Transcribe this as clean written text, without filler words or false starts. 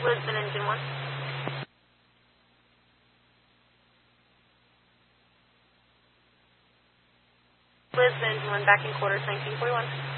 Lisbon engine 1. Lisbon engine 1, back in quarters, 1941.